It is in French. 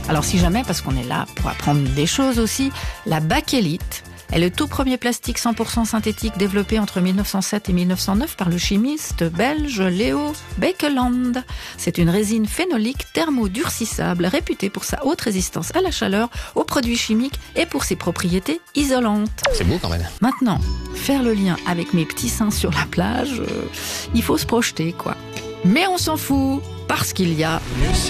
Alors si jamais, parce qu'on est là pour apprendre des choses aussi, la bakélite est le tout premier plastique 100% synthétique développé entre 1907 et 1909 par le chimiste belge Leo Baekeland. C'est une résine phénolique thermodurcissable réputée pour sa haute résistance à la chaleur, aux produits chimiques et pour ses propriétés isolantes. C'est beau quand même. Maintenant, faire le lien avec mes petits seins sur la plage, il faut se projeter quoi. Mais on s'en fout, parce qu'il y a